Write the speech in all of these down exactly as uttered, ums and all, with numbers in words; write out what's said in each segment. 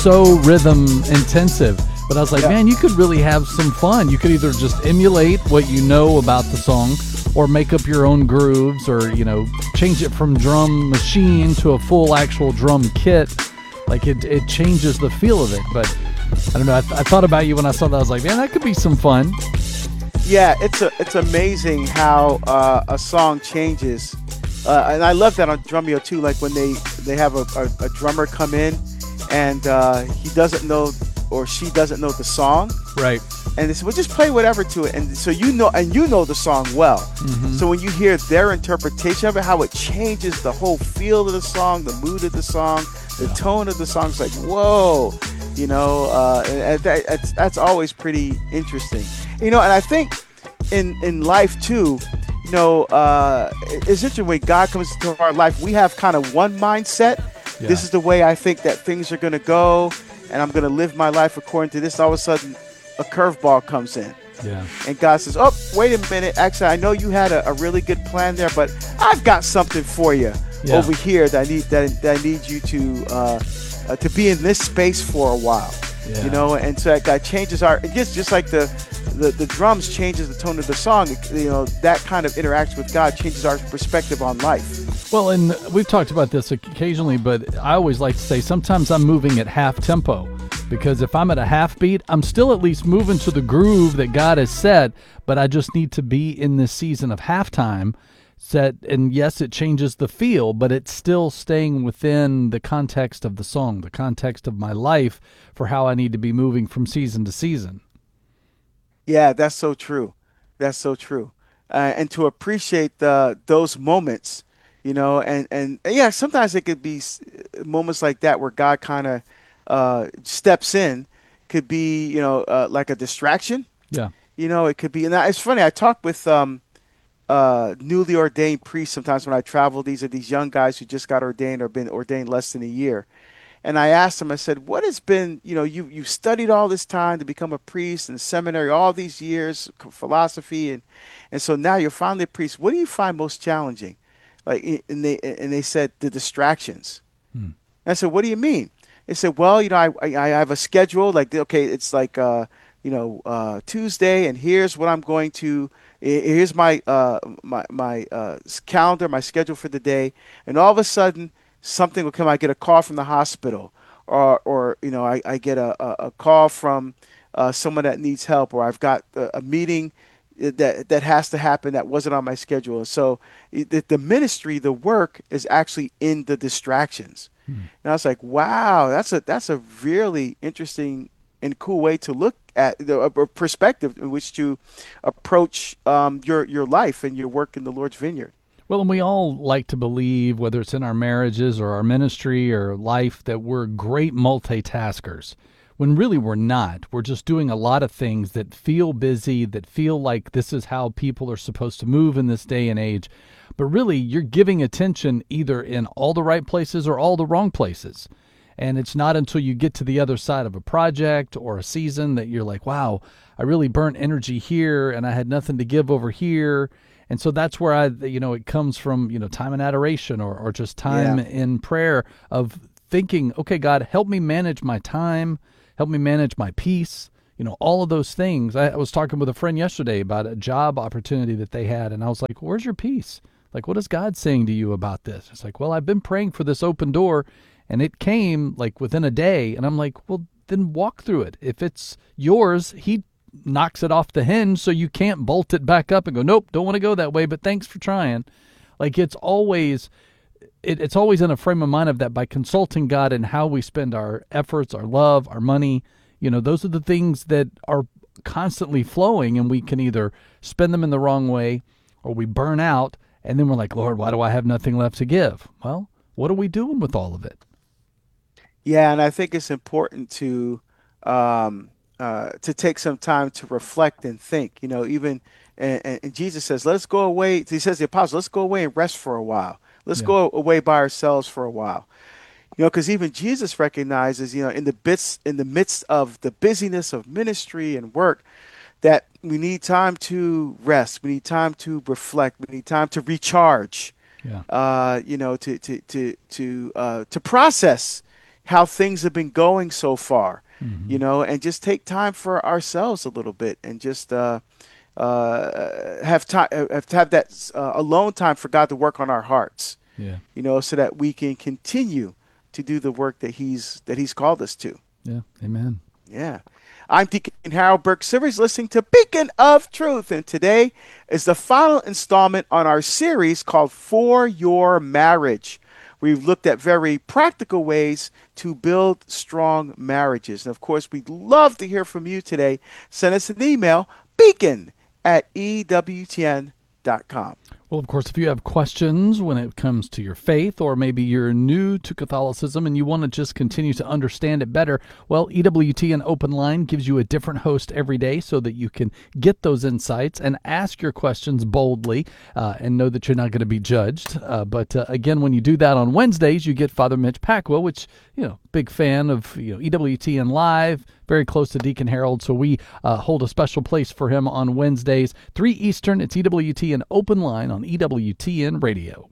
so rhythm intensive. But I was like, Yeah. man, you could really have some fun. You could either just emulate what you know about the song or make up your own grooves or, you know, change it from drum machine to a full actual drum kit. Like it, it changes the feel of it. But I don't know. I, th- I thought about you when I saw that. I was like, man, that could be some fun. Yeah, it's a it's amazing how uh, a song changes, uh, and I love that on Drumeo too. Like when they they have a, a, a drummer come in, and uh, he doesn't know or she doesn't know the song, Right. and they say, "Well, just play whatever to it," and so you know, and you know the song well. Mm-hmm. So when you hear their interpretation of it, how it changes the whole feel of the song, the mood of the song, the Yeah. tone of the song, it's like whoa, you know, uh, and, and that, that's that's always pretty interesting. You know, and I think in in life too, you know, uh, it's interesting when God comes into our life, we have kind of one mindset. Yeah. This is the way I think that things are going to go, and I'm going to live my life according to this. All of a sudden, a curveball comes in, Yeah. and God says, "Oh, wait a minute. Actually, I know you had a, a really good plan there, but I've got something for you Yeah. over here that I need that, that I need you to uh, uh, to be in this space for a while." Yeah. You know, and so that God changes our. It just just like the, the the drums changes the tone of the song. You know, that kind of interaction with God changes our perspective on life. Well, and we've talked about this occasionally, but I always like to say sometimes I'm moving at half tempo because if I'm at a half beat, I'm still at least moving to the groove that God has set, but I just need to be in this season of halftime set. And yes, it changes the feel, but it's still staying within the context of the song, the context of my life for how I need to be moving from season to season. Yeah, that's so true. That's so true. Uh, and to appreciate the those moments, you know, and, and and yeah, sometimes it could be s- moments like that where God kind of uh, steps in. Could be, you know, uh, like a distraction. Yeah. You know, it could be. And it's funny. I talk with um, uh, newly ordained priests sometimes when I travel. These are these young guys who just got ordained or been ordained less than a year. And I asked them, I said, what has been, you know, you, you've studied all this time to become a priest in seminary, all these years, philosophy, and, and so now you're finally a priest. What do you find most challenging? Like, i- and they, and they said, the distractions. Hmm. And I said, what do you mean? They said, well, you know, I, I, I have a schedule, like, okay, it's like, uh, you know, uh, Tuesday, and here's what I'm going to, i- here's my, uh, my, my uh, s- calendar, my schedule for the day. And all of a sudden, something will come. I get a call from the hospital, or, or you know, I, I get a, a, a call from uh, someone that needs help, or I've got a, a meeting that that has to happen that wasn't on my schedule. And so it, the, the ministry, the work is actually in the distractions. Hmm. And I was like, wow, that's a that's a really interesting and cool way to look at the a, a perspective in which to approach um, your your life and your work in the Lord's vineyard. Well, and we all like to believe, whether it's in our marriages or our ministry or life, that we're great multitaskers, when really we're not. We're just doing a lot of things that feel busy, that feel like this is how people are supposed to move in this day and age. But really, you're giving attention either in all the right places or all the wrong places. And it's not until you get to the other side of a project or a season that you're like, wow, I really burnt energy here and I had nothing to give over here. And so that's where I, you know, it comes from, you know, time in adoration or, or just time Yeah. in prayer of thinking, okay, God, help me manage my time, help me manage my peace, you know, all of those things. I, I was talking with a friend yesterday about a job opportunity that they had, and I was like, where's your peace? Like, what is God saying to you about this? It's like, well, I've been praying for this open door, and it came like within a day. And I'm like, well, then walk through it. If it's yours, he knocks it off the hinge so you can't bolt it back up and go, nope, don't want to go that way, but thanks for trying. Like it's always it, it's always in a frame of mind of that by consulting God and how we spend our efforts, our love, our money. You know, those are the things that are constantly flowing, and we can either spend them in the wrong way or we burn out, and then we're like, Lord, why do I have nothing left to give? Well, what are we doing with all of it? Yeah, and I think it's important to um, uh, to take some time to reflect and think. You know, even and, and and Jesus says, "Let's go away." He says, to "The apostles, let's go away and rest for a while. Let's Yeah. go away by ourselves for a while." You know, because even Jesus recognizes, you know, in the bits in the midst of the busyness of ministry and work, that we need time to rest. We need time to reflect. We need time to recharge. Yeah. Uh, you know, to to to to uh, to process, how things have been going so far, you Hmm. know, and just take time for ourselves a little bit and just uh, uh, have time, have to have that uh, alone time for God to work on our hearts, Yeah. you know, so that we can continue to do the work that He's that He's called us to. Yeah. Amen. Yeah. I'm Deacon Harold Burke Sivers, listening to Beacon of Truth, and today is the final installment on our series called For Your Marriage. We've looked at very practical ways to build strong marriages. And of course, we'd love to hear from you today. Send us an email, beacon at E W T N dot com. Well, of course, if you have questions when it comes to your faith, or maybe you're new to Catholicism and you want to just continue to understand it better, well, E W T N Open Line gives you a different host every day so that you can get those insights and ask your questions boldly uh, and know that you're not going to be judged. Uh, but uh, again, when you do that on Wednesdays, you get Father Mitch Pacwa, which, you know, big fan of, you know, E W T N Live, very close to Deacon Harold, so we uh, hold a special place for him on Wednesdays, three Eastern. It's E W T N Open Line on E W T N Radio.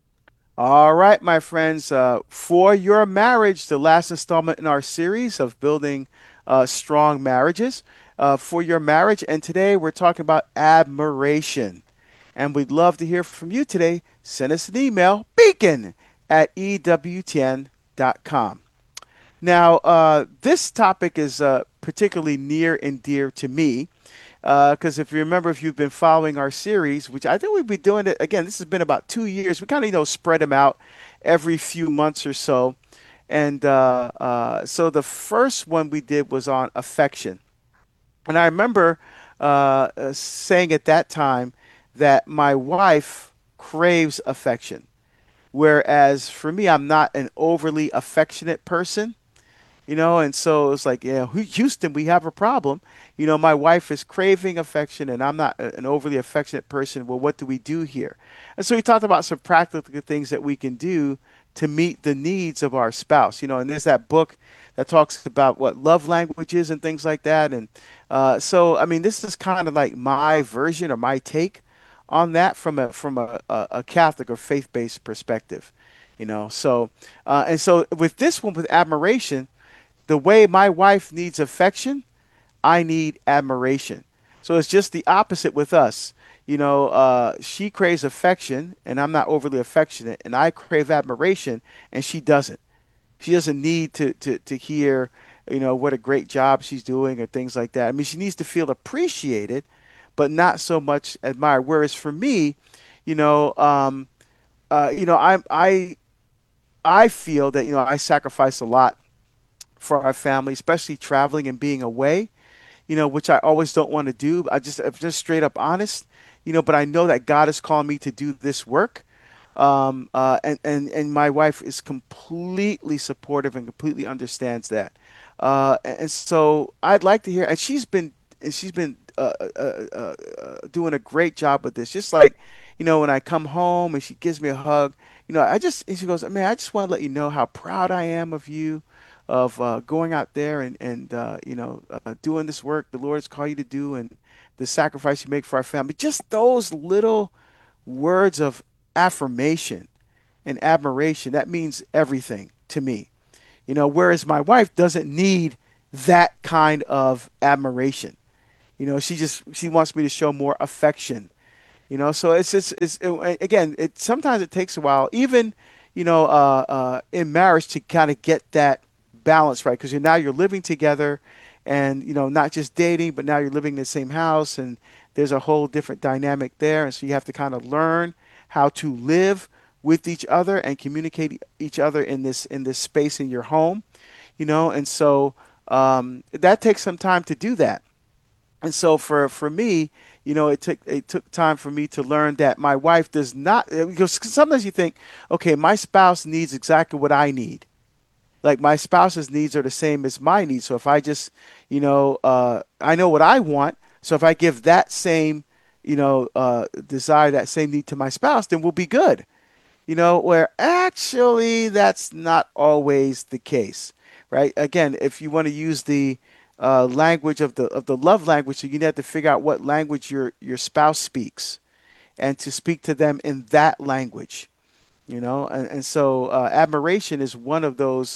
All right, my friends, uh, for your marriage, the last installment in our series of building uh, strong marriages, uh, for your marriage. And today we're talking about admiration. And we'd love to hear from you today. Send us an email, beacon at E W T N dot com. Now, uh, this topic is uh, particularly near and dear to me because if you remember, if you've been following our series, which I think we've been doing it again, this has been about two years. We kind of, you know, spread them out every few months or so. And uh, uh, so the first one we did was on affection. And I remember uh, uh, saying at that time that my wife craves affection, whereas for me, I'm not an overly affectionate person, you know, and so it's like, yeah, Houston, we have a problem. You know, my wife is craving affection, and I'm not a- an overly affectionate person. Well, what do we do here? And so we talked about some practical things that we can do to meet the needs of our spouse. You know, and there's that book that talks about what love languages and things like that. And uh, so, I mean, this is kind of like my version or my take on that from a from a, a, a Catholic or faith-based perspective. You know, so uh, and so with this one with admiration, the way my wife needs affection, I need admiration. So it's just the opposite with us. You know, uh, she craves affection, and I'm not overly affectionate, and I crave admiration, and she doesn't. She doesn't need to, to, to hear, you know, what a great job she's doing or things like that. I mean, she needs to feel appreciated, but not so much admired. Whereas for me, you know, um, uh, you know, I I I feel that you know I sacrifice a lot for our family, especially traveling and being away, you know, which I always don't want to do. I just, I'm just straight up honest, you know, but I know that God has called me to do this work. Um, uh, and, and, and my wife is completely supportive and completely understands that. Uh, and so I'd like to hear, and she's been, and she's been uh, uh, uh, uh, doing a great job with this. Just like, you know, when I come home and she gives me a hug, you know, I just, and she goes, man, I just want to let you know how proud I am of you, of uh, going out there and, and uh, you know, uh, doing this work the Lord's called you to do and the sacrifice you make for our family. Just those little words of affirmation and admiration, that means everything to me. You know, whereas my wife doesn't need that kind of admiration. You know, she just she wants me to show more affection. You know, so it's it's, it's it, again, it sometimes it takes a while, even you know, uh, uh, in marriage to kind of get that balance right, because you're now you're living together, and you know, not just dating, but now you're living in the same house, and there's a whole different dynamic there, and so you have to kind of learn how to live with each other and communicate e- each other in this in this space in your home, you know, and so um, that takes some time to do that. And so for for me, you know, it took it took time for me to learn that my wife does not, because sometimes you think, okay, my spouse needs exactly what I need. Like my spouse's needs are the same as my needs. So if I just, you know, uh, I know what I want. So if I give that same, you know, uh, desire, that same need to my spouse, then we'll be good. You know, where actually that's not always the case, right? Again, if you want to use the uh, language of the of the love language, so you have to figure out what language your your spouse speaks, and to speak to them in that language. You know, and, and so uh, admiration is one of those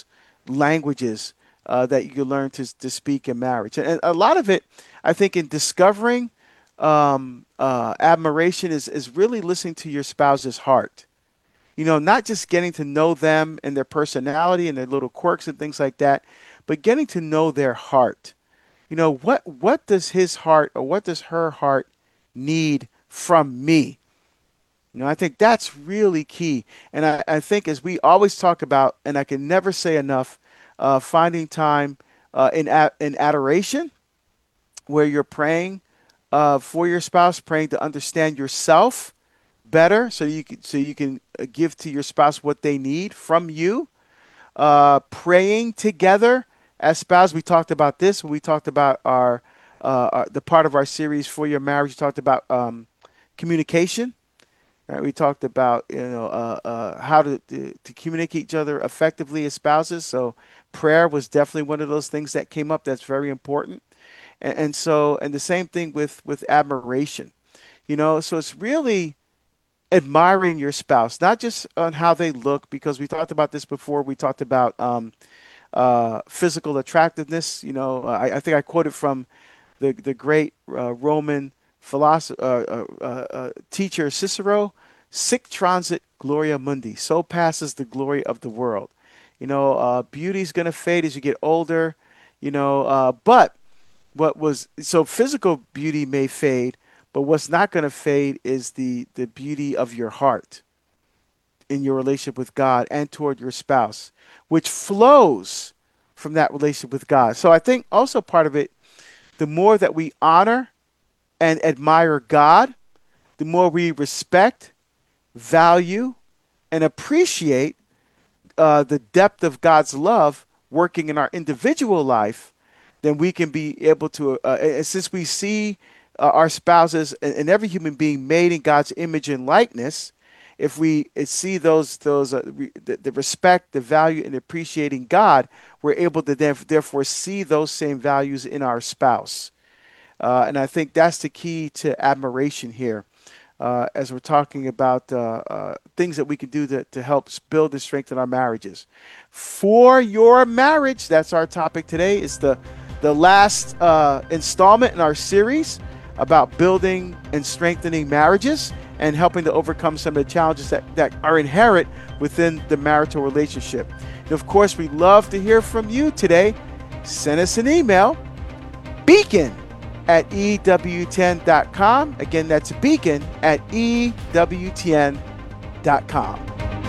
languages uh, that you can learn to to speak in marriage. And, and a lot of it, I think, in discovering um, uh, admiration is is really listening to your spouse's heart. You know, not just getting to know them and their personality and their little quirks and things like that, but getting to know their heart. You know, what what does his heart or what does her heart need from me? You know, I think that's really key. And I, I think as we always talk about, and I can never say enough, uh, finding time uh, in, a- in adoration where you're praying uh, for your spouse, praying to understand yourself better so you can, so you can uh, give to your spouse what they need from you. Uh, praying together as spouse. We talked about this when we talked about our, uh, our the part of our series For Your Marriage. We talked about um, communication. Right? We talked about you know uh, uh, how to, to to communicate each other effectively as spouses. So prayer was definitely one of those things that came up. That's very important. And, and so and the same thing with with admiration. You know, so it's really admiring your spouse, not just on how they look, because we talked about this before. We talked about um, uh, physical attractiveness. You know, I, I think I quoted from the the great uh, Roman philosopher uh, uh, uh, teacher Cicero: "Sic transit gloria mundi." So passes the glory of the world. You know, uh, beauty's gonna fade as you get older. You know, uh, but what was so physical beauty may fade. But what's not going to fade is the, the beauty of your heart in your relationship with God and toward your spouse, which flows from that relationship with God. So I think also part of it, the more that we honor and admire God, the more we respect, value, and appreciate uh, the depth of God's love working in our individual life, then we can be able to, uh, and since we see Uh, our spouses and, and every human being made in God's image and likeness, if we see those those uh, re, the, the respect, the value, and appreciating God, we're able to then, therefore see those same values in our spouse. Uh, and I think that's the key to admiration here, uh, as we're talking about uh, uh, things that we can do to, to help build and strengthen our marriages. For your marriage, that's our topic today. It's the the last uh, installment in our series about building and strengthening marriages and helping to overcome some of the challenges that, that are inherent within the marital relationship. And of course, we'd love to hear from you today. Send us an email, beacon at E W T N dot com. Again, that's beacon at E W T N dot com.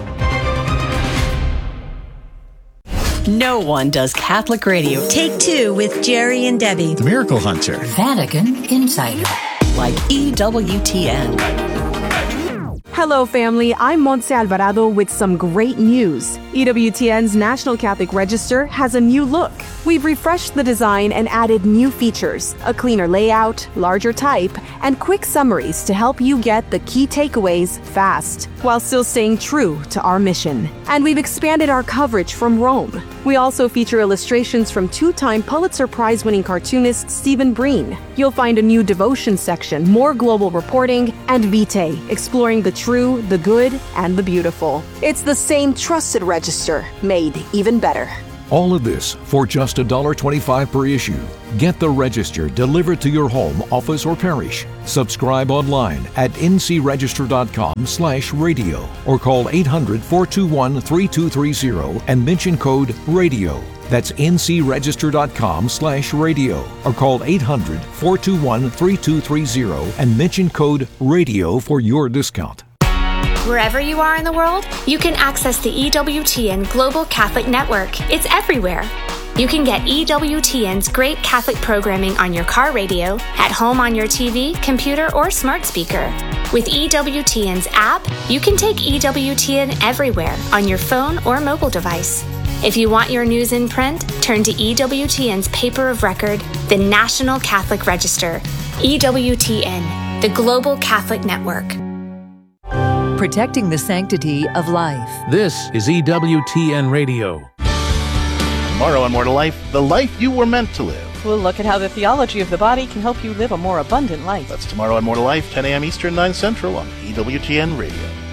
No one does Catholic radio. Take two with Jerry and Debbie. The Miracle Hunter. Vatican Insider. Like E W T N. Hello, family. I'm Montse Alvarado with some great news. E W T N's National Catholic Register has a new look. We've refreshed the design and added new features, a cleaner layout, larger type, and quick summaries to help you get the key takeaways fast, while still staying true to our mission. And we've expanded our coverage from Rome. We also feature illustrations from two-time Pulitzer Prize-winning cartoonist Stephen Breen. You'll find a new devotion section, more global reporting, and Vitae, exploring the true, the good, and the beautiful. It's the same trusted register, made even better. All of this for just one dollar twenty-five per issue. Get the Register delivered to your home, office, or parish. Subscribe online at n c register dot com slash radio or call eight hundred, four two one, three two three zero and mention code RADIO. That's n c register dot com slash radio or call eight hundred, four two one, three two three zero and mention code RADIO for your discount. Wherever you are in the world, you can access the E W T N Global Catholic Network. It's everywhere. You can get E W T N's great Catholic programming on your car radio, at home on your T V, computer, or smart speaker. With E W T N's app, you can take E W T N everywhere on your phone or mobile device. If you want your news in print, turn to E W T N's paper of record, the National Catholic Register. E W T N, the Global Catholic Network. Protecting the sanctity of life. This is E W T N Radio. Tomorrow on More to Life, the life you were meant to live. We'll look at how the theology of the body can help you live a more abundant life. That's tomorrow on More to Life, ten a.m. Eastern, nine Central on E W T N Radio.